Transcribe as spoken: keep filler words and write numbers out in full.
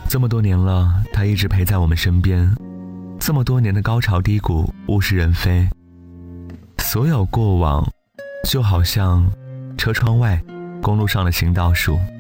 这么多年了，他一直陪在我们身边，这么多年的高潮低谷，物是人非，所有过往就好像车窗外公路上的行道树。